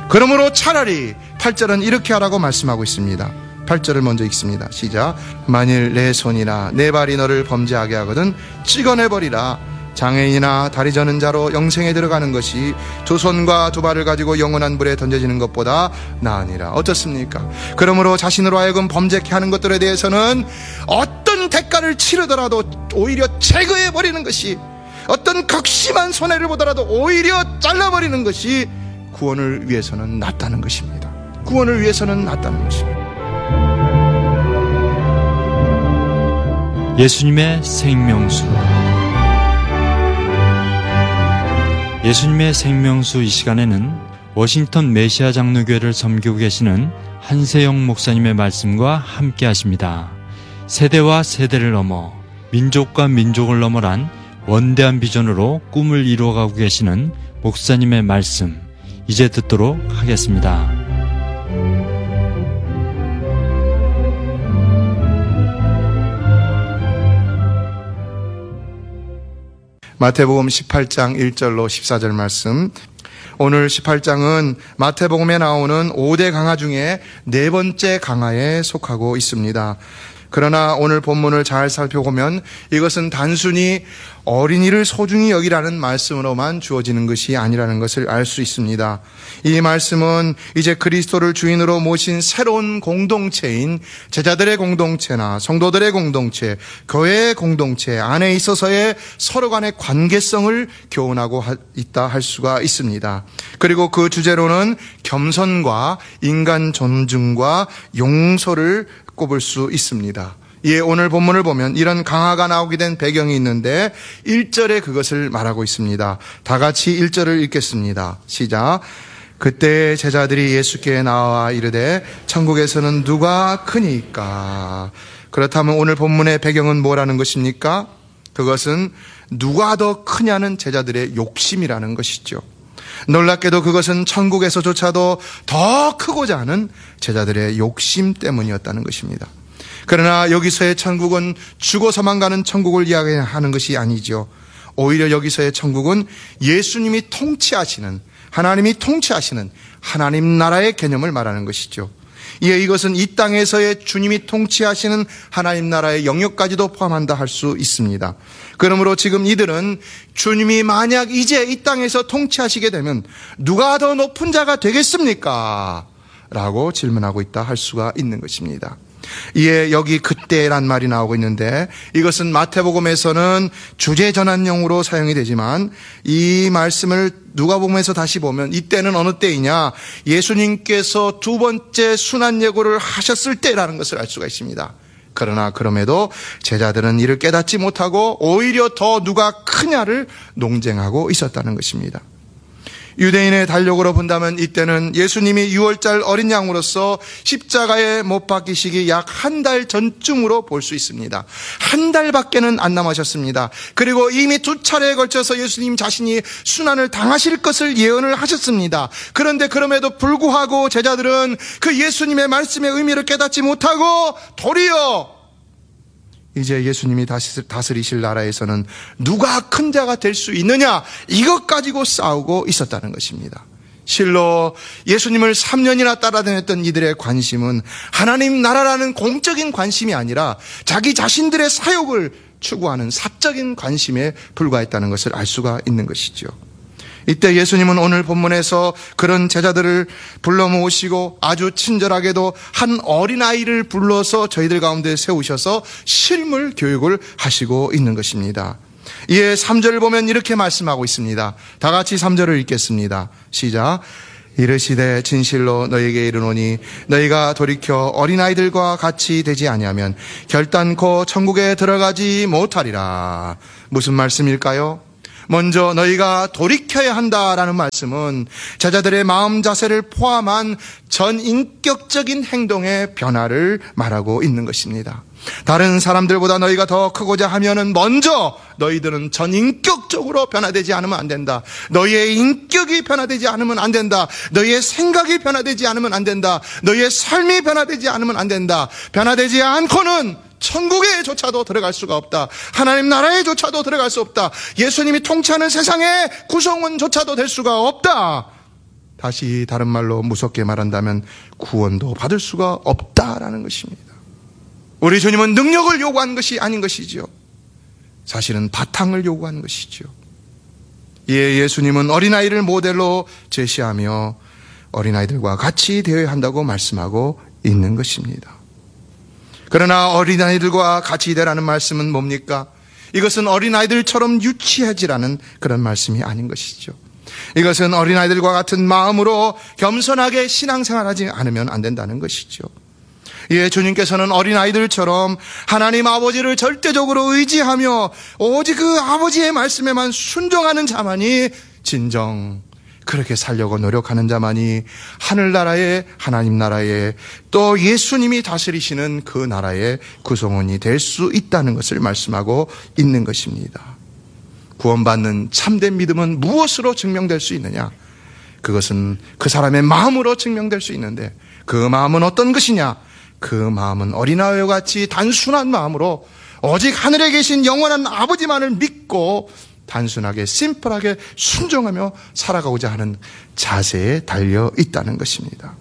그러므로 차라리 8절은 이렇게 하라고 말씀하고 있습니다. 8절을 먼저 읽습니다. 시작. 만일 내 손이나 내 발이 너를 범죄하게 하거든 찍어내버리라. 장애인이나 다리 저는 자로 영생에 들어가는 것이 두 손과 두 발을 가지고 영원한 불에 던져지는 것보다 나으니라. 어떻습니까? 그러므로 자신으로 하여금 범죄케 하는 것들에 대해서는 어떤 대가를 치르더라도 오히려 제거해버리는 것이, 어떤 극심한 손해를 보더라도 오히려 잘라버리는 것이 구원을 위해서는 낫다는 것입니다. 구원을 위해서는 낫다는 것입니다. 예수님의 생명수. 예수님의 생명수 이 시간에는 워싱턴 메시아 장로교회를 섬기고 계시는 한세영 목사님의 말씀과 함께 하십니다. 세대와 세대를 넘어 민족과 민족을 넘어란 원대한 비전으로 꿈을 이루어가고 계시는 목사님의 말씀, 이제 듣도록 하겠습니다. 마태복음 18장 1절로 14절 말씀. 오늘 18장은 마태복음에 나오는 5대 강화 중에 네 번째 강화에 속하고 있습니다. 그러나 오늘 본문을 잘 살펴보면 이것은 단순히 어린이를 소중히 여기라는 말씀으로만 주어지는 것이 아니라는 것을 알 수 있습니다. 이 말씀은 이제 그리스도를 주인으로 모신 새로운 공동체인 제자들의 공동체나 성도들의 공동체, 교회의 공동체 안에 있어서의 서로 간의 관계성을 교훈하고 있다 할 수가 있습니다. 그리고 그 주제로는 겸손과 인간 존중과 용서를 꼽을 수 있습니다. 예, 오늘 본문을 보면 이런 강화가 나오게 된 배경이 있는데 1절에 그것을 말하고 있습니다. 다 같이 1절을 읽겠습니다. 시작. 그때 제자들이 예수께 나와 이르되 천국에서는 누가 크니까? 그렇다면 오늘 본문의 배경은 뭐라는 것입니까? 그것은 누가 더 크냐는 제자들의 욕심이라는 것이죠. 놀랍게도 그것은 천국에서조차도 더 크고자 하는 제자들의 욕심 때문이었다는 것입니다. 그러나 여기서의 천국은 죽어서만 가는 천국을 이야기하는 것이 아니죠. 오히려 여기서의 천국은 예수님이 통치하시는, 하나님이 통치하시는 하나님 나라의 개념을 말하는 것이죠. 이에 이것은 이 땅에서의 주님이 통치하시는 하나님 나라의 영역까지도 포함한다 할 수 있습니다. 그러므로 지금 이들은 주님이 만약 이제 이 땅에서 통치하시게 되면 누가 더 높은 자가 되겠습니까? 라고 질문하고 있다 할 수가 있는 것입니다. 이에 여기 그때란 말이 나오고 있는데 이것은 마태복음에서는 주제 전환용으로 사용이 되지만 이 말씀을 누가복음에서 다시 보면 이때는 어느 때이냐, 예수님께서 두 번째 순환예고를 하셨을 때라는 것을 알 수가 있습니다. 그러나 그럼에도 제자들은 이를 깨닫지 못하고 오히려 더 누가 크냐를 논쟁하고 있었다는 것입니다. 유대인의 달력으로 본다면 이때는 예수님이 6월절 어린 양으로서 십자가에 못 박히시기 약 한 달 전쯤으로 볼 수 있습니다. 한 달밖에는 안 남으셨습니다. 그리고 이미 두 차례에 걸쳐서 예수님 자신이 순환을 당하실 것을 예언을 하셨습니다. 그런데 그럼에도 불구하고 제자들은 그 예수님의 말씀의 의미를 깨닫지 못하고 도리어 이제 예수님이 다스리실 나라에서는 누가 큰 자가 될 수 있느냐, 이것 가지고 싸우고 있었다는 것입니다. 실로 예수님을 3년이나 따라다녔던 이들의 관심은 하나님 나라라는 공적인 관심이 아니라 자기 자신들의 사욕을 추구하는 사적인 관심에 불과했다는 것을 알 수가 있는 것이죠. 이때 예수님은 오늘 본문에서 그런 제자들을 불러 모으시고 아주 친절하게도 한 어린아이를 불러서 저희들 가운데 세우셔서 실물 교육을 하시고 있는 것입니다. 이에 3절을 보면 이렇게 말씀하고 있습니다. 다 같이 3절을 읽겠습니다. 시작. 이르시되 진실로 너희에게 이르노니 너희가 돌이켜 어린아이들과 같이 되지 아니하면 결단코 천국에 들어가지 못하리라. 무슨 말씀일까요? 먼저 너희가 돌이켜야 한다라는 말씀은 제자들의 마음 자세를 포함한 전인격적인 행동의 변화를 말하고 있는 것입니다. 다른 사람들보다 너희가 더 크고자 하면은 먼저 너희들은 전인격적으로 변화되지 않으면 안 된다. 너희의 인격이 변화되지 않으면 안 된다. 너희의 생각이 변화되지 않으면 안 된다. 너희의 삶이 변화되지 않으면 안 된다. 변화되지 않고는 천국에조차도 들어갈 수가 없다. 하나님 나라에조차도 들어갈 수 없다. 예수님이 통치하는 세상의 구성원조차도 될 수가 없다. 다시 다른 말로 무섭게 말한다면 구원도 받을 수가 없다라는 것입니다. 우리 주님은 능력을 요구하는 것이 아닌 것이죠. 사실은 바탕을 요구하는 것이죠. 예수님은 어린아이를 모델로 제시하며 어린아이들과 같이 되어야 한다고 말씀하고 있는 것입니다. 그러나 어린아이들과 같이 되라는 말씀은 뭡니까? 이것은 어린아이들처럼 유치해지라는 그런 말씀이 아닌 것이죠. 이것은 어린아이들과 같은 마음으로 겸손하게 신앙생활하지 않으면 안 된다는 것이죠. 주님께서는 어린아이들처럼 하나님 아버지를 절대적으로 의지하며 오직 그 아버지의 말씀에만 순종하는 자만이 진정 그렇게 살려고 노력하는 자만이 하늘나라의 하나님 나라에 또 예수님이 다스리시는 그 나라의 구성원이 될 수 있다는 것을 말씀하고 있는 것입니다. 구원받는 참된 믿음은 무엇으로 증명될 수 있느냐? 그것은 그 사람의 마음으로 증명될 수 있는데 그 마음은 어떤 것이냐? 그 마음은 어린아이와 같이 단순한 마음으로 오직 하늘에 계신 영원한 아버지만을 믿고 단순하게 심플하게 순종하며 살아가고자 하는 자세에 달려 있다는 것입니다.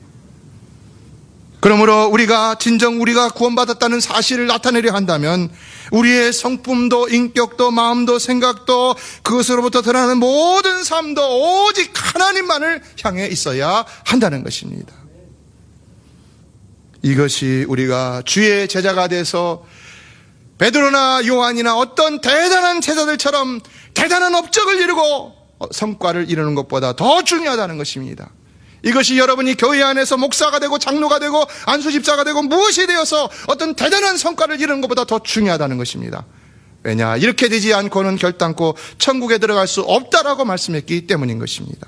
그러므로 우리가 구원받았다는 사실을 나타내려 한다면 우리의 성품도 인격도 마음도 생각도 그것으로부터 드러나는 모든 삶도 오직 하나님만을 향해 있어야 한다는 것입니다. 이것이 우리가 주의 제자가 돼서 베드로나 요한이나 어떤 대단한 제자들처럼 대단한 업적을 이루고 성과를 이루는 것보다 더 중요하다는 것입니다. 이것이 여러분이 교회 안에서 목사가 되고 장로가 되고 안수집사가 되고 무엇이 되어서 어떤 대단한 성과를 이루는 것보다 더 중요하다는 것입니다. 왜냐? 이렇게 되지 않고는 결단코 천국에 들어갈 수 없다라고 말씀했기 때문인 것입니다.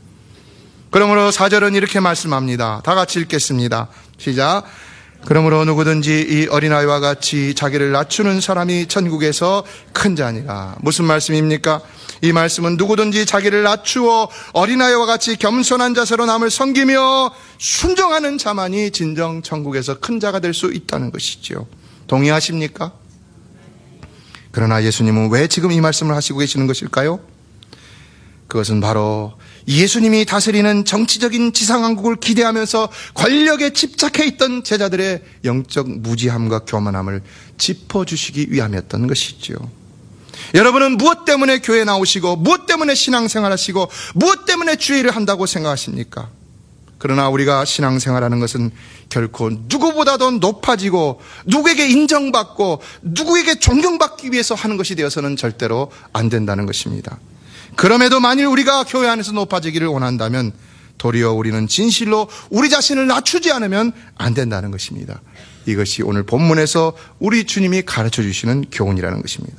그러므로 4절은 이렇게 말씀합니다. 다 같이 읽겠습니다. 시작. 그러므로 누구든지 이 어린아이와 같이 자기를 낮추는 사람이 천국에서 큰 자니라. 무슨 말씀입니까? 이 말씀은 누구든지 자기를 낮추어 어린아이와 같이 겸손한 자세로 남을 섬기며 순종하는 자만이 진정 천국에서 큰 자가 될 수 있다는 것이죠. 동의하십니까? 그러나 예수님은 왜 지금 이 말씀을 하시고 계시는 것일까요? 그것은 바로 예수님이 다스리는 정치적인 지상왕국을 기대하면서 권력에 집착해 있던 제자들의 영적 무지함과 교만함을 짚어주시기 위함이었던 것이죠. 여러분은 무엇 때문에 교회에 나오시고 무엇 때문에 신앙생활하시고 무엇 때문에 주의를 한다고 생각하십니까? 그러나 우리가 신앙생활하는 것은 결코 누구보다도 높아지고 누구에게 인정받고 누구에게 존경받기 위해서 하는 것이 되어서는 절대로 안 된다는 것입니다. 그럼에도 만일 우리가 교회 안에서 높아지기를 원한다면 도리어 우리는 진실로 우리 자신을 낮추지 않으면 안 된다는 것입니다. 이것이 오늘 본문에서 우리 주님이 가르쳐 주시는 교훈이라는 것입니다.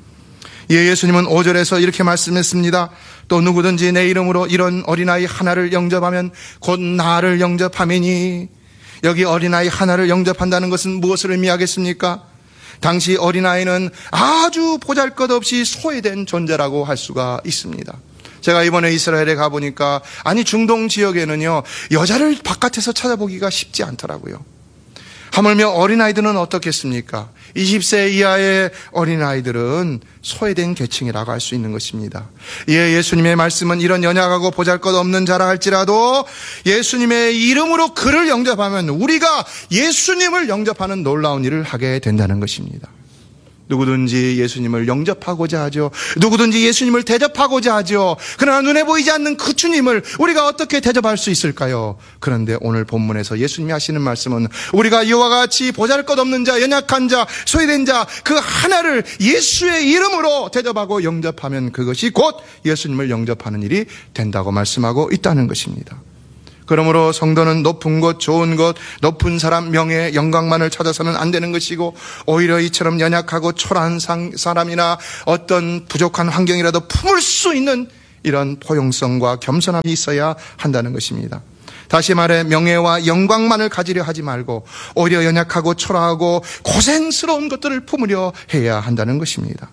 예수님은 5절에서 이렇게 말씀했습니다. 또 누구든지 내 이름으로 이런 어린아이 하나를 영접하면 곧 나를 영접함이니. 여기 어린아이 하나를 영접한다는 것은 무엇을 의미하겠습니까? 당시 어린아이는 아주 보잘것없이 소외된 존재라고 할 수가 있습니다. 제가 이번에 이스라엘에 가보니까 중동 지역에는요 여자를 바깥에서 찾아보기가 쉽지 않더라고요. 하물며 어린아이들은 어떻겠습니까? 20세 이하의 어린아이들은 소외된 계층이라고 할 수 있는 것입니다. 예수님의 말씀은 이런 연약하고 보잘것없는 자라 할지라도 예수님의 이름으로 그를 영접하면 우리가 예수님을 영접하는 놀라운 일을 하게 된다는 것입니다. 누구든지 예수님을 영접하고자 하죠. 누구든지 예수님을 대접하고자 하죠. 그러나 눈에 보이지 않는 그 주님을 우리가 어떻게 대접할 수 있을까요? 그런데 오늘 본문에서 예수님이 하시는 말씀은 우리가 이와 같이 보잘것없는 자, 연약한 자, 소외된 자 그 하나를 예수의 이름으로 대접하고 영접하면 그것이 곧 예수님을 영접하는 일이 된다고 말씀하고 있다는 것입니다. 그러므로 성도는 높은 것, 좋은 것, 높은 사람, 명예, 영광만을 찾아서는 안 되는 것이고 오히려 이처럼 연약하고 초라한 사람이나 어떤 부족한 환경이라도 품을 수 있는 이런 포용성과 겸손함이 있어야 한다는 것입니다. 다시 말해 명예와 영광만을 가지려 하지 말고 오히려 연약하고 초라하고 고생스러운 것들을 품으려 해야 한다는 것입니다.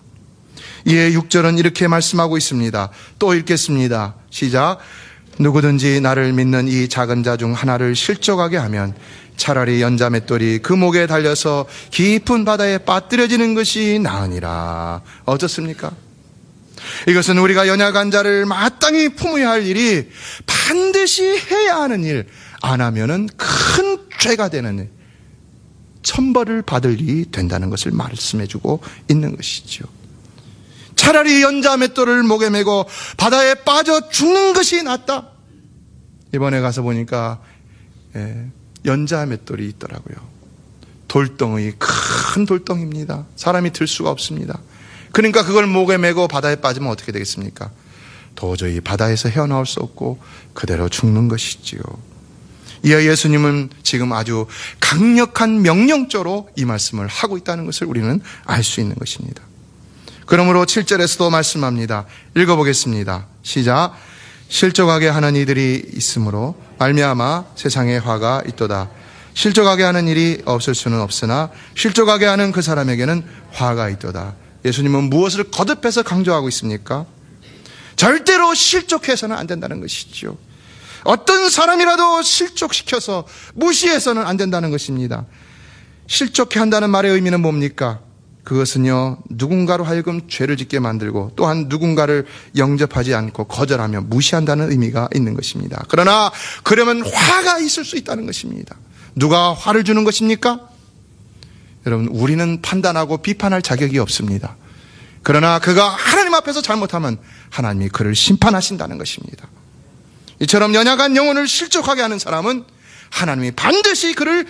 6절은 이렇게 말씀하고 있습니다. 또 읽겠습니다. 시작. 누구든지 나를 믿는 이 작은 자 중 하나를 실족하게 하면 차라리 연자맷돌이 그 목에 달려서 깊은 바다에 빠뜨려지는 것이 나으니라. 어떻습니까? 이것은 우리가 연약한 자를 마땅히 품어야 할 일이 반드시 해야 하는 일, 안 하면은 큰 죄가 되는 일, 천벌을 받을 일이 된다는 것을 말씀해주고 있는 것이죠. 차라리 연자 맷돌을 목에 메고 바다에 빠져 죽는 것이 낫다. 이번에 가서 보니까 연자 맷돌이 있더라고요. 돌덩이, 큰 돌덩이입니다. 사람이 들 수가 없습니다. 그러니까 그걸 목에 메고 바다에 빠지면 어떻게 되겠습니까? 도저히 바다에서 헤어나올 수 없고 그대로 죽는 것이지요. 이에 예수님은 지금 아주 강력한 명령조로 이 말씀을 하고 있다는 것을 우리는 알 수 있는 것입니다. 그러므로 7절에서도 말씀합니다. 읽어보겠습니다. 시작. 실족하게 하는 이들이 있으므로 말미암아 세상에 화가 있도다. 실족하게 하는 일이 없을 수는 없으나 실족하게 하는 그 사람에게는 화가 있도다. 예수님은 무엇을 거듭해서 강조하고 있습니까? 절대로 실족해서는 안 된다는 것이죠. 어떤 사람이라도 실족시켜서 무시해서는 안 된다는 것입니다. 실족해 한다는 말의 의미는 뭡니까? 그것은요, 누군가로 하여금 죄를 짓게 만들고 또한 누군가를 영접하지 않고 거절하며 무시한다는 의미가 있는 것입니다. 그러나 그러면 화가 있을 수 있다는 것입니다. 누가 화를 주는 것입니까? 여러분, 우리는 판단하고 비판할 자격이 없습니다. 그러나 그가 하나님 앞에서 잘못하면 하나님이 그를 심판하신다는 것입니다. 이처럼 연약한 영혼을 실족하게 하는 사람은 하나님이 반드시 그를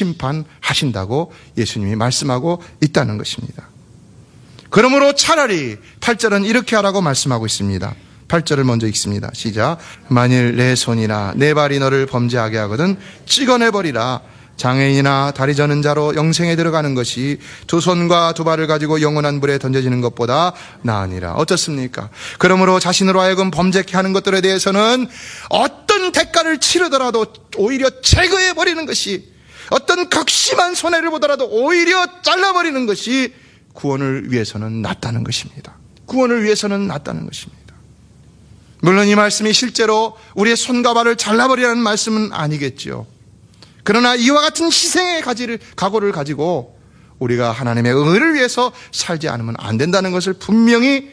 심판하신다고 예수님이 말씀하고 있다는 것입니다. 그러므로 차라리 8절은 이렇게 하라고 말씀하고 있습니다. 8절을 먼저 읽습니다. 시작. 만일 내 손이나 내 발이 너를 범죄하게 하거든 찍어내버리라. 장애인이나 다리 저는 자로 영생에 들어가는 것이 두 손과 두 발을 가지고 영원한 불에 던져지는 것보다 나으니라. 어떻습니까? 그러므로 자신으로 하여금 범죄케 하는 것들에 대해서는 어떤 대가를 치르더라도 오히려 제거해버리는 것이, 어떤 극심한 손해를 보더라도 오히려 잘라버리는 것이 구원을 위해서는 낫다는 것입니다. 구원을 위해서는 낫다는 것입니다. 물론 이 말씀이 실제로 우리의 손과 발을 잘라버리라는 말씀은 아니겠죠. 그러나 이와 같은 희생의 각오를 가지고 우리가 하나님의 의를 위해서 살지 않으면 안 된다는 것을 분명히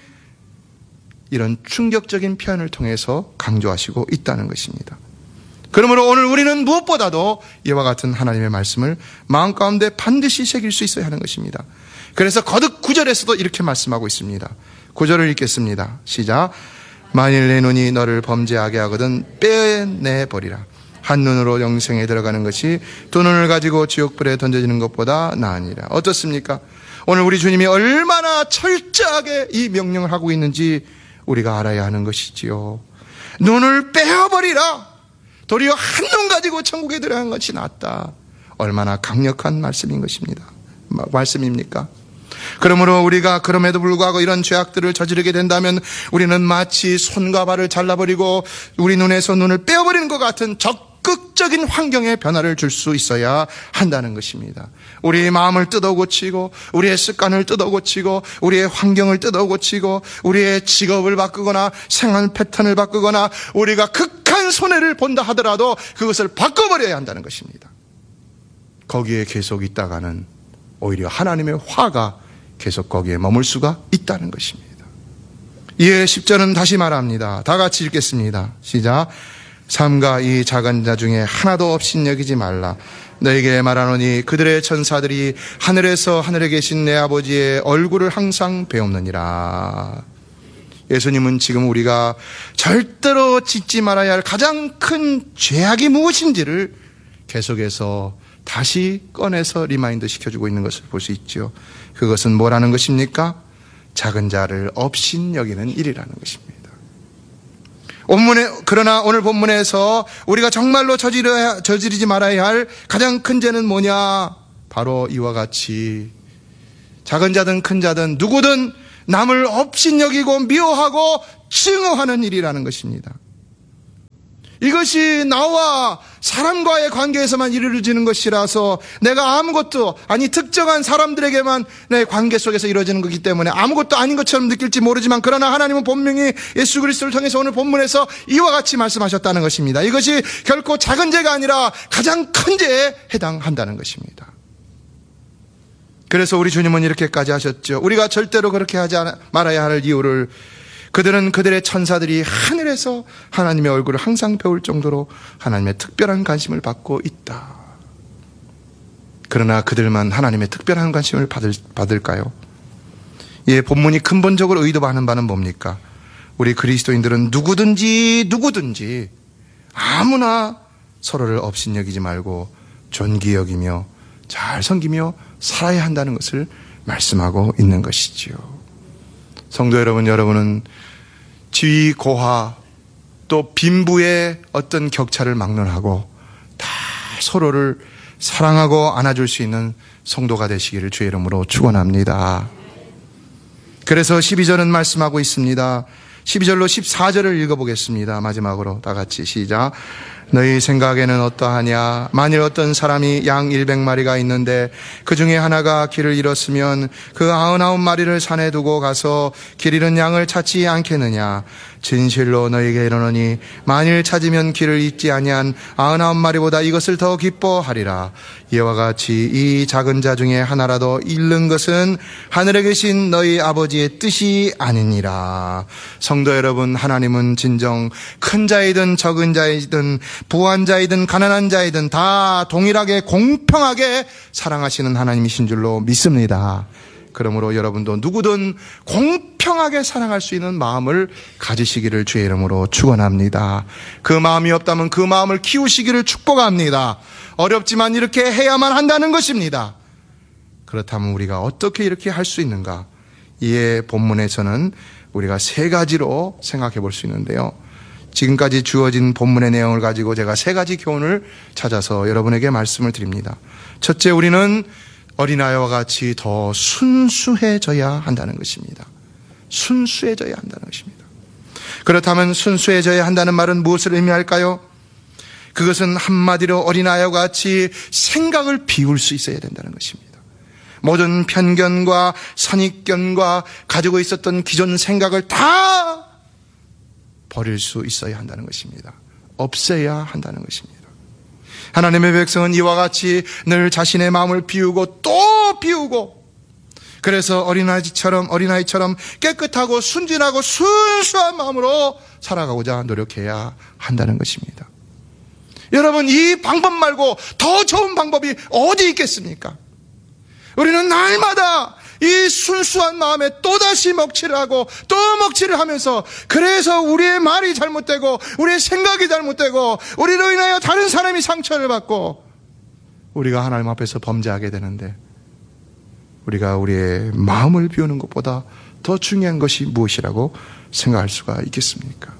이런 충격적인 표현을 통해서 강조하시고 있다는 것입니다. 그러므로 오늘 우리는 무엇보다도 이와 같은 하나님의 말씀을 마음 가운데 반드시 새길 수 있어야 하는 것입니다. 그래서 거듭 9절에서도 이렇게 말씀하고 있습니다. 9절을 읽겠습니다. 시작. 만일 내 눈이 너를 범죄하게 하거든 빼내버리라. 한 눈으로 영생에 들어가는 것이 두 눈을 가지고 지옥불에 던져지는 것보다 나으니라. 어떻습니까? 오늘 우리 주님이 얼마나 철저하게 이 명령을 하고 있는지 우리가 알아야 하는 것이지요. 눈을 빼어버리라. 도리어 한 눈 가지고 천국에 들어가는 것이 낫다. 얼마나 강력한 말씀인 것입니다. 말씀입니까? 그러므로 우리가 그럼에도 불구하고 이런 죄악들을 저지르게 된다면 우리는 마치 손과 발을 잘라버리고 우리 눈에서 눈을 빼어버리는 것 같은 적극적인 환경에 변화를 줄 수 있어야 한다는 것입니다. 우리의 마음을 뜯어고치고 우리의 습관을 뜯어고치고 우리의 환경을 뜯어고치고 우리의 직업을 바꾸거나 생활 패턴을 바꾸거나 우리가 극한 손해를 본다 하더라도 그것을 바꿔버려야 한다는 것입니다. 거기에 계속 있다가는 오히려 하나님의 화가 계속 거기에 머물 수가 있다는 것입니다. 이에 10절은 다시 말합니다. 다 같이 읽겠습니다. 시작. 삼가 이 작은 자 중에 하나도 없인 여기지 말라. 너에게 말하노니 그들의 천사들이 하늘에서 하늘에 계신 내 아버지의 얼굴을 항상 배우느니라. 예수님은 지금 우리가 절대로 짓지 말아야 할 가장 큰 죄악이 무엇인지를 계속해서 다시 꺼내서 리마인드 시켜주고 있는 것을 볼 수 있죠. 그것은 뭐라는 것입니까? 작은 자를 업신 여기는 일이라는 것입니다. 그러나 오늘 본문에서 우리가 정말로 저지르지 말아야 할 가장 큰 죄는 뭐냐? 바로 이와 같이 작은 자든 큰 자든 누구든 남을 업신 여기고 미워하고 증오하는 일이라는 것입니다. 이것이 나와 사람과의 관계에서만 이루어지는 것이라서 내가 아무것도 아니 특정한 사람들에게만 내 관계 속에서 이루어지는 것이기 때문에 아무것도 아닌 것처럼 느낄지 모르지만 그러나 하나님은 분명히 예수 그리스도를 통해서 오늘 본문에서 이와 같이 말씀하셨다는 것입니다. 이것이 결코 작은 죄가 아니라 가장 큰 죄에 해당한다는 것입니다. 그래서 우리 주님은 이렇게까지 하셨죠. 우리가 절대로 그렇게 하지 말아야 할 이유를 그들은 그들의 천사들이 하늘에서 하나님의 얼굴을 항상 배울 정도로 하나님의 특별한 관심을 받고 있다. 그러나 그들만 하나님의 특별한 관심을 받을까요? 예, 본문이 근본적으로 의도하는 바는 뭡니까? 우리 그리스도인들은 누구든지 아무나 서로를 업신여기지 말고 존귀 여기며 잘 섬기며 살아야 한다는 것을 말씀하고 있는 것이지요. 성도 여러분, 여러분은 지위, 고하, 또 빈부의 어떤 격차를 막론하고 다 서로를 사랑하고 안아줄 수 있는 성도가 되시기를 주의 이름으로 축원합니다. 그래서 12절은 말씀하고 있습니다. 12절로 14절을 읽어보겠습니다. 마지막으로 다 같이 시작. 너희 생각에는 어떠하냐? 만일 어떤 사람이 양 100마리가 있는데 그 중에 하나가 길을 잃었으면 그 99마리를 산에 두고 가서 길 잃은 양을 찾지 않겠느냐? 진실로 너희에게 이르노니 만일 찾으면 길을 잊지 아니한 99마리보다 이것을 더 기뻐하리라. 이와 같이 이 작은 자 중에 하나라도 잃는 것은 하늘에 계신 너희 아버지의 뜻이 아니니라. 성도 여러분, 하나님은 진정 큰 자이든 적은 자이든 부한 자이든 가난한 자이든 다 동일하게 공평하게 사랑하시는 하나님이신 줄로 믿습니다. 그러므로 여러분도 누구든 공평하게 사랑할 수 있는 마음을 가지시기를 주의 이름으로 축원합니다. 그 마음이 없다면 그 마음을 키우시기를 축복합니다. 어렵지만 이렇게 해야만 한다는 것입니다. 그렇다면 우리가 어떻게 이렇게 할 수 있는가? 이에 본문에서는 우리가 세 가지로 생각해 볼 수 있는데요. 지금까지 주어진 본문의 내용을 가지고 제가 세 가지 교훈을 찾아서 여러분에게 말씀을 드립니다. 첫째, 우리는 어린아이와 같이 더 순수해져야 한다는 것입니다. 순수해져야 한다는 것입니다. 그렇다면 순수해져야 한다는 말은 무엇을 의미할까요? 그것은 한마디로 어린아이와 같이 생각을 비울 수 있어야 된다는 것입니다. 모든 편견과 선입견과 가지고 있었던 기존 생각을 다 버릴 수 있어야 한다는 것입니다. 없애야 한다는 것입니다. 하나님의 백성은 이와 같이 늘 자신의 마음을 비우고 또 비우고, 그래서 어린아이처럼 깨끗하고 순진하고 순수한 마음으로 살아가고자 노력해야 한다는 것입니다. 여러분, 이 방법 말고 더 좋은 방법이 어디 있겠습니까? 우리는 날마다 이 순수한 마음에 또다시 먹칠을 하고 또 먹칠을 하면서, 그래서 우리의 말이 잘못되고 우리의 생각이 잘못되고 우리로 인하여 다른 사람이 상처를 받고 우리가 하나님 앞에서 범죄하게 되는데, 우리가 우리의 마음을 비우는 것보다 더 중요한 것이 무엇이라고 생각할 수가 있겠습니까?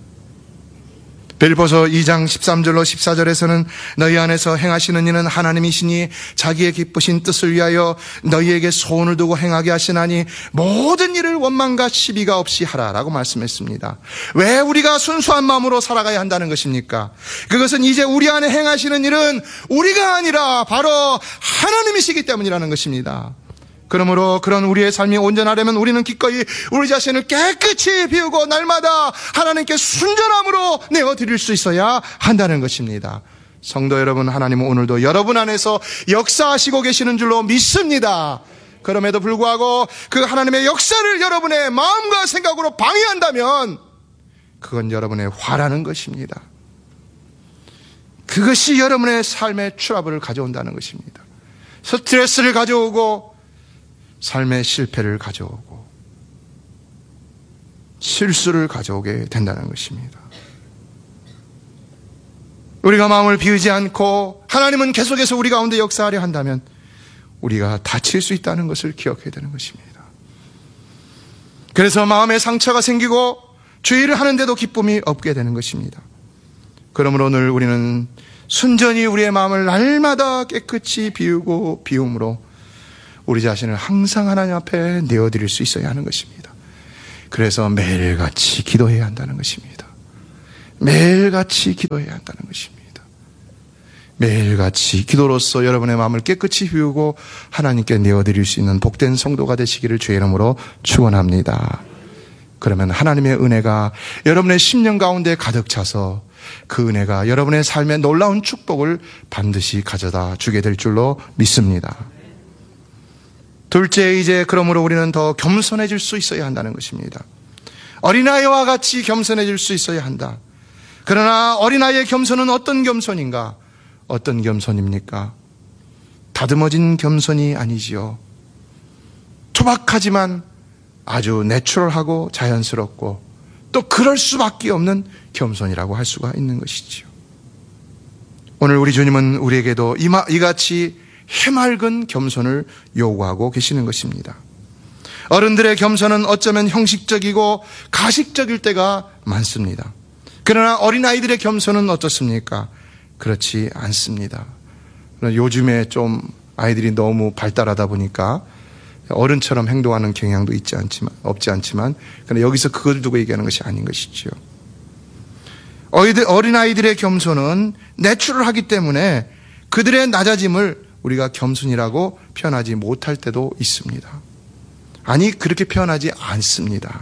빌립보서 2장 13절로 14절에서는 너희 안에서 행하시는 이는 하나님이시니 자기의 기쁘신 뜻을 위하여 너희에게 소원을 두고 행하게 하시나니 모든 일을 원망과 시비가 없이 하라라고 말씀했습니다. 왜 우리가 순수한 마음으로 살아가야 한다는 것입니까? 그것은 이제 우리 안에 행하시는 일은 우리가 아니라 바로 하나님이시기 때문이라는 것입니다. 그러므로 그런 우리의 삶이 온전하려면 우리는 기꺼이 우리 자신을 깨끗이 비우고 날마다 하나님께 순전함으로 내어드릴 수 있어야 한다는 것입니다. 성도 여러분, 하나님은 오늘도 여러분 안에서 역사하시고 계시는 줄로 믿습니다. 그럼에도 불구하고 그 하나님의 역사를 여러분의 마음과 생각으로 방해한다면 그건 여러분의 화라는 것입니다. 그것이 여러분의 삶의 트러블을 가져온다는 것입니다. 스트레스를 가져오고 삶의 실패를 가져오고 실수를 가져오게 된다는 것입니다. 우리가 마음을 비우지 않고 하나님은 계속해서 우리 가운데 역사하려 한다면 우리가 다칠 수 있다는 것을 기억해야 되는 것입니다. 그래서 마음에 상처가 생기고 죄를 하는데도 기쁨이 없게 되는 것입니다. 그러므로 오늘 우리는 순전히 우리의 마음을 날마다 깨끗이 비우고 비움으로 우리 자신을 항상 하나님 앞에 내어드릴 수 있어야 하는 것입니다. 그래서 매일같이 기도해야 한다는 것입니다. 매일같이 기도해야 한다는 것입니다. 매일같이 기도로서 여러분의 마음을 깨끗이 비우고 하나님께 내어드릴 수 있는 복된 성도가 되시기를 주의 이름으로 축원합니다. 그러면 하나님의 은혜가 여러분의 심령 가운데 가득 차서 그 은혜가 여러분의 삶에 놀라운 축복을 반드시 가져다 주게 될 줄로 믿습니다. 둘째, 이제 그러므로 우리는 더 겸손해질 수 있어야 한다는 것입니다. 어린아이와 같이 겸손해질 수 있어야 한다. 그러나 어린아이의 겸손은 어떤 겸손인가? 어떤 겸손입니까? 다듬어진 겸손이 아니지요. 투박하지만 아주 내추럴하고 자연스럽고 또 그럴 수밖에 없는 겸손이라고 할 수가 있는 것이지요. 오늘 우리 주님은 우리에게도 이같이 해맑은 겸손을 요구하고 계시는 것입니다. 어른들의 겸손은 어쩌면 형식적이고 가식적일 때가 많습니다. 그러나 어린아이들의 겸손은 어떻습니까? 그렇지 않습니다. 요즘에 좀 아이들이 너무 발달하다 보니까 어른처럼 행동하는 경향도 없지 않지만 그러나 여기서 그걸 두고 얘기하는 것이 아닌 것이죠. 어린아이들의 겸손은 내추럴하기 때문에 그들의 낮아짐을 우리가 겸손이라고 표현하지 못할 때도 있습니다. 아니, 그렇게 표현하지 않습니다.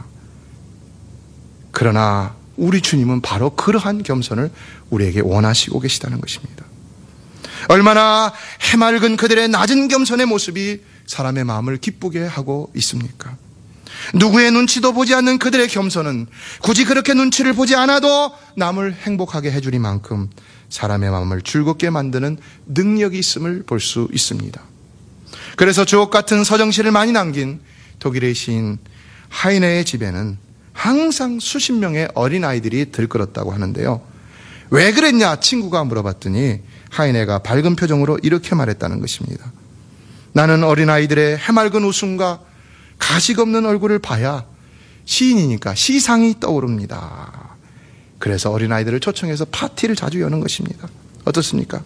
그러나 우리 주님은 바로 그러한 겸손을 우리에게 원하시고 계시다는 것입니다. 얼마나 해맑은 그들의 낮은 겸손의 모습이 사람의 마음을 기쁘게 하고 있습니까? 누구의 눈치도 보지 않는 그들의 겸손은 굳이 그렇게 눈치를 보지 않아도 남을 행복하게 해주리만큼 사람의 마음을 즐겁게 만드는 능력이 있음을 볼 수 있습니다. 그래서 주옥 같은 서정시를 많이 남긴 독일의 시인 하이네의 집에는 항상 수십 명의 어린아이들이 들끓었다고 하는데요. 왜 그랬냐 친구가 물어봤더니 하이네가 밝은 표정으로 이렇게 말했다는 것입니다. 나는 어린아이들의 해맑은 웃음과 가식 없는 얼굴을 봐야 시인이니까 시상이 떠오릅니다. 그래서 어린아이들을 초청해서 파티를 자주 여는 것입니다. 어떻습니까?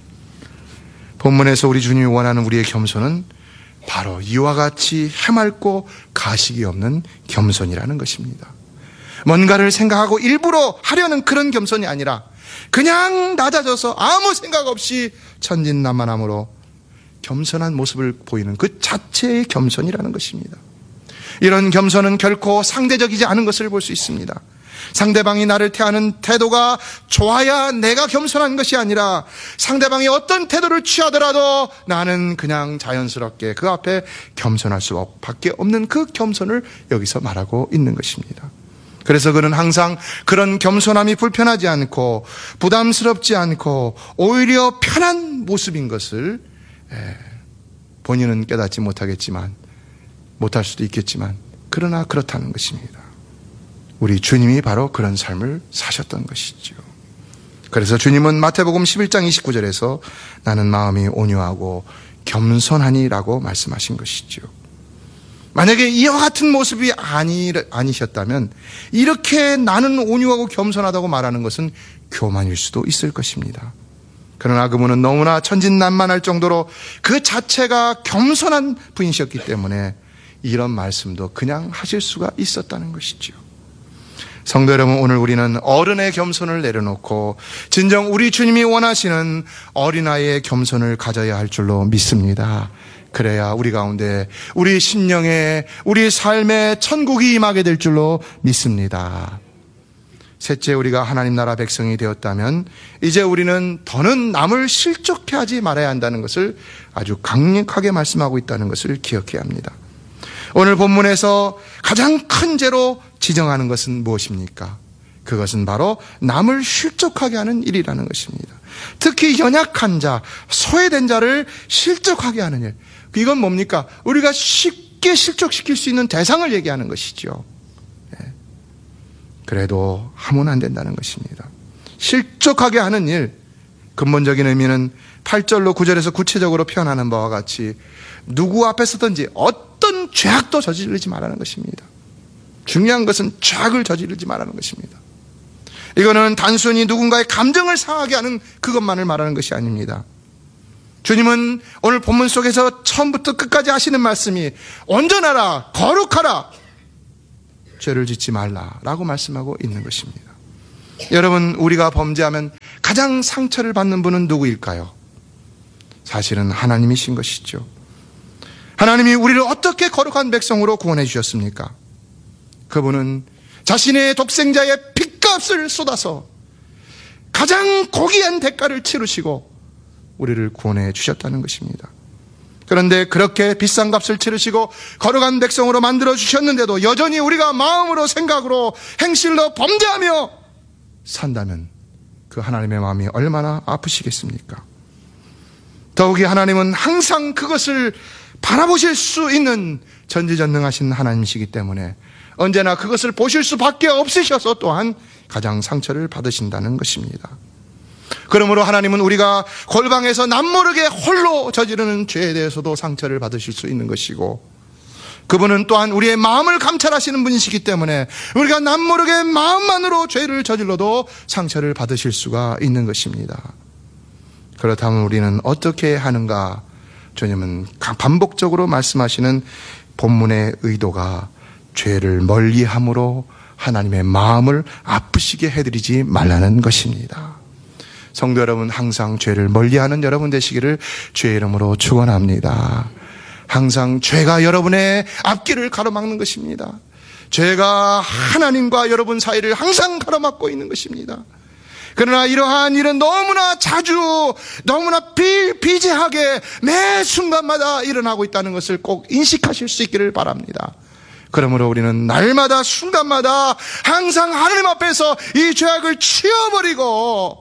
본문에서 우리 주님이 원하는 우리의 겸손은 바로 이와 같이 해맑고 가식이 없는 겸손이라는 것입니다. 뭔가를 생각하고 일부러 하려는 그런 겸손이 아니라 그냥 낮아져서 아무 생각 없이 천진난만함으로 겸손한 모습을 보이는 그 자체의 겸손이라는 것입니다. 이런 겸손은 결코 상대적이지 않은 것을 볼 수 있습니다. 상대방이 나를 대하는 태도가 좋아야 내가 겸손한 것이 아니라 상대방이 어떤 태도를 취하더라도 나는 그냥 자연스럽게 그 앞에 겸손할 수밖에 없는 그 겸손을 여기서 말하고 있는 것입니다. 그래서 그는 항상 그런 겸손함이 불편하지 않고 부담스럽지 않고 오히려 편한 모습인 것을 본인은 깨닫지 못할 수도 있겠지만 그러나 그렇다는 것입니다. 우리 주님이 바로 그런 삶을 사셨던 것이죠. 그래서 주님은 마태복음 11장 29절에서 나는 마음이 온유하고 겸손하니라고 말씀하신 것이죠. 만약에 이와 같은 모습이 아니셨다면 이렇게 나는 온유하고 겸손하다고 말하는 것은 교만일 수도 있을 것입니다. 그러나 그분은 너무나 천진난만할 정도로 그 자체가 겸손한 분이셨기 때문에 이런 말씀도 그냥 하실 수가 있었다는 것이죠. 성도 여러분, 오늘 우리는 어른의 겸손을 내려놓고 진정 우리 주님이 원하시는 어린아이의 겸손을 가져야 할 줄로 믿습니다. 그래야 우리 가운데 우리 심령에 우리 삶에 천국이 임하게 될 줄로 믿습니다. 셋째, 우리가 하나님 나라 백성이 되었다면 이제 우리는 더는 남을 실족해 하지 말아야 한다는 것을 아주 강력하게 말씀하고 있다는 것을 기억해야 합니다. 오늘 본문에서 가장 큰 죄로 지정하는 것은 무엇입니까? 그것은 바로 남을 실족하게 하는 일이라는 것입니다. 특히 연약한 자, 소외된 자를 실족하게 하는 일. 이건 뭡니까? 우리가 쉽게 실족시킬 수 있는 대상을 얘기하는 것이죠. 그래도 하면 안 된다는 것입니다. 실족하게 하는 일, 근본적인 의미는 8절로 9절에서 구체적으로 표현하는 바와 같이 누구 앞에서든지 어떤 죄악도 저지르지 말라는 것입니다. 중요한 것은 죄악을 저지르지 말라는 것입니다. 이거는 단순히 누군가의 감정을 상하게 하는 그것만을 말하는 것이 아닙니다. 주님은 오늘 본문 속에서 처음부터 끝까지 하시는 말씀이 온전하라, 거룩하라, 죄를 짓지 말라라고 말씀하고 있는 것입니다. 여러분, 우리가 범죄하면 가장 상처를 받는 분은 누구일까요? 사실은 하나님이신 것이죠. 하나님이 우리를 어떻게 거룩한 백성으로 구원해 주셨습니까? 그분은 자신의 독생자의 핏값을 쏟아서 가장 고귀한 대가를 치르시고 우리를 구원해 주셨다는 것입니다. 그런데 그렇게 비싼 값을 치르시고 거룩한 백성으로 만들어 주셨는데도 여전히 우리가 마음으로 생각으로 행실로 범죄하며 산다면 그 하나님의 마음이 얼마나 아프시겠습니까? 더욱이 하나님은 항상 그것을 바라보실 수 있는 전지전능하신 하나님이시기 때문에 언제나 그것을 보실 수밖에 없으셔서 또한 가장 상처를 받으신다는 것입니다. 그러므로 하나님은 우리가 골방에서 남모르게 홀로 저지르는 죄에 대해서도 상처를 받으실 수 있는 것이고, 그분은 또한 우리의 마음을 감찰하시는 분이시기 때문에 우리가 남모르게 마음만으로 죄를 저질러도 상처를 받으실 수가 있는 것입니다. 그렇다면 우리는 어떻게 하는가? 주님은 반복적으로 말씀하시는 본문의 의도가 죄를 멀리함으로 하나님의 마음을 아프시게 해드리지 말라는 것입니다. 성도 여러분, 항상 죄를 멀리하는 여러분 되시기를 주의 이름으로 축원합니다. 항상 죄가 여러분의 앞길을 가로막는 것입니다. 죄가 하나님과 여러분 사이를 항상 가로막고 있는 것입니다. 그러나 이러한 일은 너무나 자주, 너무나 비일비재하게 매 순간마다 일어나고 있다는 것을 꼭 인식하실 수 있기를 바랍니다. 그러므로 우리는 날마다 순간마다 항상 하나님 앞에서 이 죄악을 치워버리고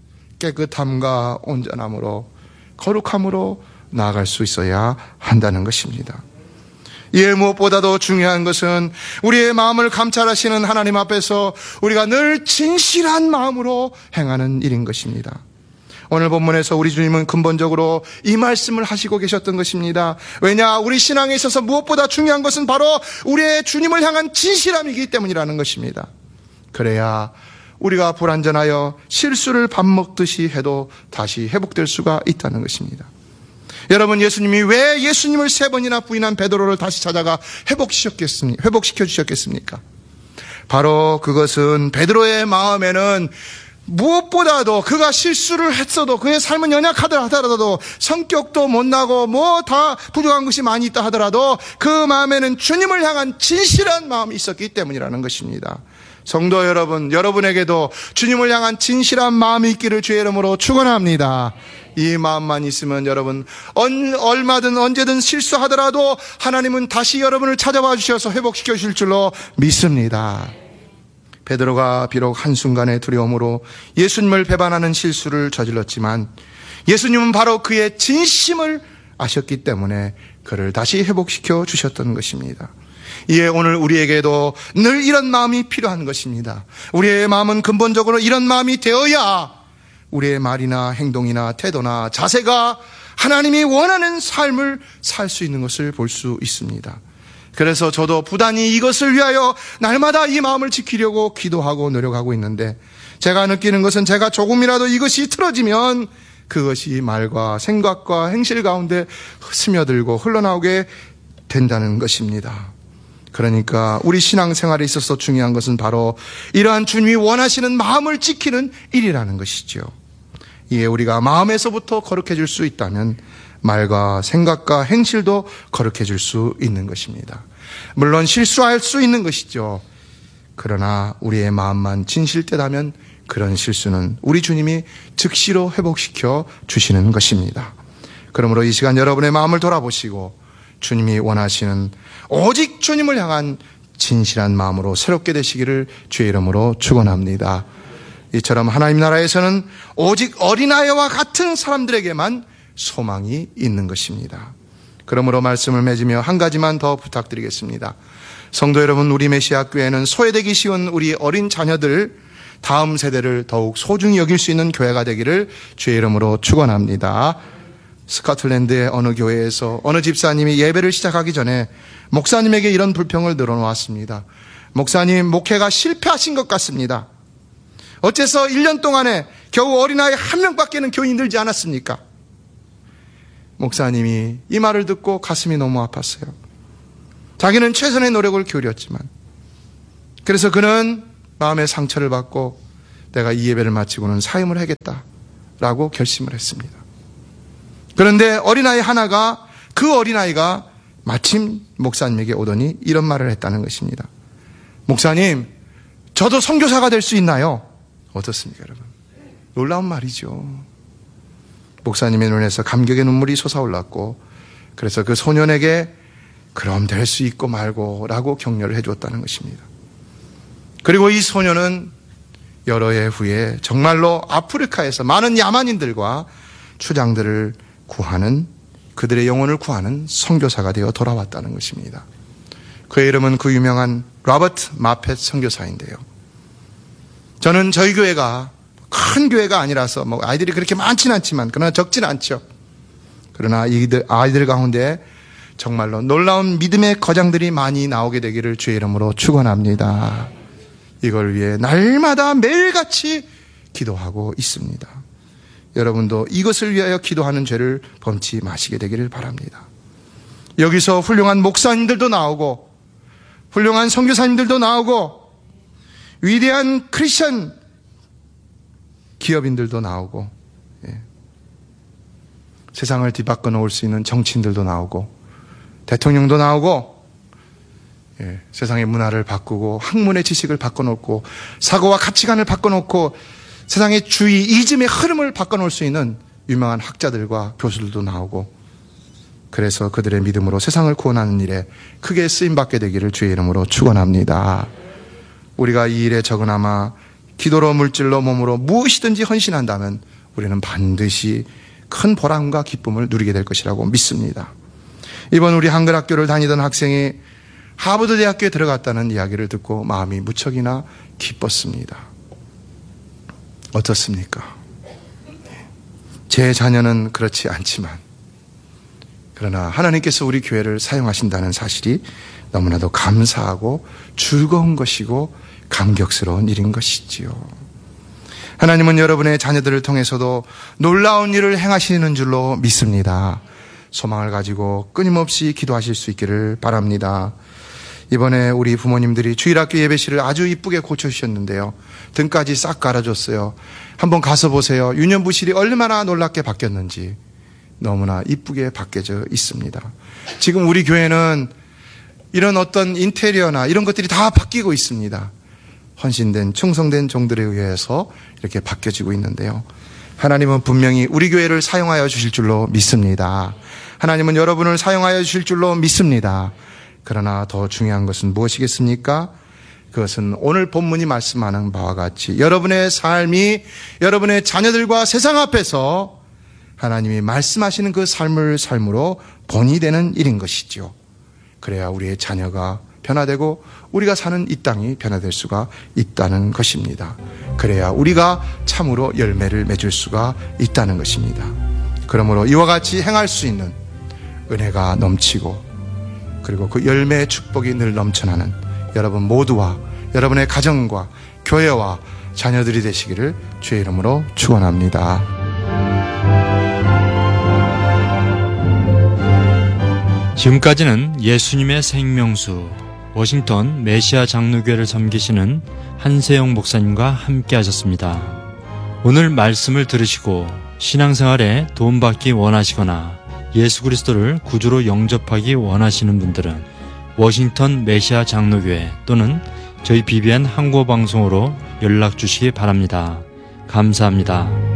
깨끗함과 온전함으로 거룩함으로 나아갈 수 있어야 한다는 것입니다. 이에 무엇보다도 중요한 것은 우리의 마음을 감찰하시는 하나님 앞에서 우리가 늘 진실한 마음으로 행하는 일인 것입니다. 오늘 본문에서 우리 주님은 근본적으로 이 말씀을 하시고 계셨던 것입니다. 왜냐? 우리 신앙에 있어서 무엇보다 중요한 것은 바로 우리의 주님을 향한 진실함이기 때문이라는 것입니다. 그래야 우리가 불완전하여 실수를 밥 먹듯이 해도 다시 회복될 수가 있다는 것입니다. 여러분, 예수님이 왜 예수님을 3번이나 부인한 베드로를 다시 찾아가 회복시켜 주셨겠습니까? 바로 그것은 베드로의 마음에는 무엇보다도 그가 실수를 했어도, 그의 삶은 연약하다 하더라도, 성격도 못나고 뭐 다 부족한 것이 많이 있다 하더라도 그 마음에는 주님을 향한 진실한 마음이 있었기 때문이라는 것입니다. 성도 여러분, 여러분에게도 주님을 향한 진실한 마음이 있기를 주의 이름으로 축원합니다. 이 마음만 있으면 여러분 얼마든 언제든 실수하더라도 하나님은 다시 여러분을 찾아와 주셔서 회복시켜 주실 줄로 믿습니다. 베드로가 비록 한순간의 두려움으로 예수님을 배반하는 실수를 저질렀지만 예수님은 바로 그의 진심을 아셨기 때문에 그를 다시 회복시켜 주셨던 것입니다. 이에 오늘 우리에게도 늘 이런 마음이 필요한 것입니다. 우리의 마음은 근본적으로 이런 마음이 되어야 우리의 말이나 행동이나 태도나 자세가 하나님이 원하는 삶을 살 수 있는 것을 볼 수 있습니다. 그래서 저도 부단히 이것을 위하여 날마다 이 마음을 지키려고 기도하고 노력하고 있는데, 제가 느끼는 것은 제가 조금이라도 이것이 틀어지면 그것이 말과 생각과 행실 가운데 스며들고 흘러나오게 된다는 것입니다. 그러니까 우리 신앙생활에 있어서 중요한 것은 바로 이러한 주님이 원하시는 마음을 지키는 일이라는 것이죠. 이에 우리가 마음에서부터 거룩해질 수 있다면 말과 생각과 행실도 거룩해질 수 있는 것입니다. 물론 실수할 수 있는 것이죠. 그러나 우리의 마음만 진실되다면 그런 실수는 우리 주님이 즉시로 회복시켜 주시는 것입니다. 그러므로 이 시간 여러분의 마음을 돌아보시고 주님이 원하시는 오직 주님을 향한 진실한 마음으로 새롭게 되시기를 주의 이름으로 축원합니다. 이처럼 하나님 나라에서는 오직 어린아이와 같은 사람들에게만 소망이 있는 것입니다. 그러므로 말씀을 맺으며 한 가지만 더 부탁드리겠습니다. 성도 여러분, 우리 메시아 교회는 소외되기 쉬운 우리 어린 자녀들, 다음 세대를 더욱 소중히 여길 수 있는 교회가 되기를 주의 이름으로 축원합니다. 스코틀랜드의 어느 교회에서 어느 집사님이 예배를 시작하기 전에 목사님에게 이런 불평을 늘어놓았습니다. 목사님, 목회가 실패하신 것 같습니다. 어째서 1년 동안에 겨우 어린아이 1명밖에는 교인이 늘지 않았습니까? 목사님이 이 말을 듣고 가슴이 너무 아팠어요. 자기는 최선의 노력을 기울였지만, 그래서 그는 마음의 상처를 받고 내가 이 예배를 마치고는 사임을 하겠다라고 결심을 했습니다. 그런데 어린아이 하나가, 그 어린아이가 마침 목사님에게 오더니 이런 말을 했다는 것입니다. 목사님, 저도 선교사가 될 수 있나요? 어떻습니까, 여러분? 놀라운 말이죠. 목사님의 눈에서 감격의 눈물이 솟아올랐고 그래서 그 소년에게 그럼 될 수 있고 말고 라고 격려를 해주었다는 것입니다. 그리고 이 소년은 여러 해 후에 정말로 아프리카에서 많은 야만인들과 추장들을 구하는, 그들의 영혼을 구하는 선교사가 되어 돌아왔다는 것입니다. 그의 이름은 그 유명한 로버트 마펫 선교사인데요. 저는 저희 교회가 큰 교회가 아니라서 아이들이 그렇게 많지는 않지만, 그러나 적지는 않죠. 그러나 아이들 가운데 정말로 놀라운 믿음의 거장들이 많이 나오게 되기를 주의 이름으로 축원합니다. 이걸 위해 날마다 매일같이 기도하고 있습니다. 여러분도 이것을 위하여 기도하는 죄를 범치 마시게 되기를 바랍니다. 여기서 훌륭한 목사님들도 나오고 훌륭한 선교사님들도 나오고 위대한 크리스천 기업인들도 나오고, 세상을 뒤바꿔 놓을 수 있는 정치인들도 나오고 대통령도 나오고, 세상의 문화를 바꾸고 학문의 지식을 바꿔놓고 사고와 가치관을 바꿔놓고 세상의 주의 이즘의 흐름을 바꿔놓을 수 있는 유명한 학자들과 교수들도 나오고, 그래서 그들의 믿음으로 세상을 구원하는 일에 크게 쓰임받게 되기를 주의 이름으로 축원합니다. 우리가 이 일에 적어나마 기도로 물질로 몸으로 무엇이든지 헌신한다면 우리는 반드시 큰 보람과 기쁨을 누리게 될 것이라고 믿습니다. 이번 우리 한글학교를 다니던 학생이 하버드 대학교에 들어갔다는 이야기를 듣고 마음이 무척이나 기뻤습니다. 어떻습니까? 제 자녀는 그렇지 않지만, 그러나 하나님께서 우리 교회를 사용하신다는 사실이 너무나도 감사하고 즐거운 것이고 감격스러운 일인 것이지요. 하나님은 여러분의 자녀들을 통해서도 놀라운 일을 행하시는 줄로 믿습니다. 소망을 가지고 끊임없이 기도하실 수 있기를 바랍니다. 이번에 우리 부모님들이 주일학교 예배실을 아주 이쁘게 고쳐주셨는데요. 등까지 싹 갈아줬어요. 한번 가서 보세요. 유년부실이 얼마나 놀랍게 바뀌었는지 너무나 이쁘게 바뀌어져 있습니다. 지금 우리 교회는 이런 어떤 인테리어나 이런 것들이 다 바뀌고 있습니다. 헌신된 충성된 종들에 의해서 이렇게 바뀌어지고 있는데요. 하나님은 분명히 우리 교회를 사용하여 주실 줄로 믿습니다. 하나님은 여러분을 사용하여 주실 줄로 믿습니다. 그러나 더 중요한 것은 무엇이겠습니까? 그것은 오늘 본문이 말씀하는 바와 같이 여러분의 삶이 여러분의 자녀들과 세상 앞에서 하나님이 말씀하시는 그 삶을 삶으로 본이 되는 일인 것이죠. 그래야 우리의 자녀가 변화되고 우리가 사는 이 땅이 변화될 수가 있다는 것입니다. 그래야 우리가 참으로 열매를 맺을 수가 있다는 것입니다. 그러므로 이와 같이 행할 수 있는 은혜가 넘치고, 그리고 그 열매의 축복이 늘 넘쳐나는 여러분 모두와 여러분의 가정과 교회와 자녀들이 되시기를 주의 이름으로 축원합니다. 지금까지는 예수님의 생명수 워싱턴 메시아 장로교회를 섬기시는 한세영 목사님과 함께 하셨습니다. 오늘 말씀을 들으시고 신앙생활에 도움받기 원하시거나 예수 그리스도를 구주로 영접하기 원하시는 분들은 워싱턴 메시아 장로교회 또는 저희 BBN 한국어 방송으로 연락 주시기 바랍니다. 감사합니다.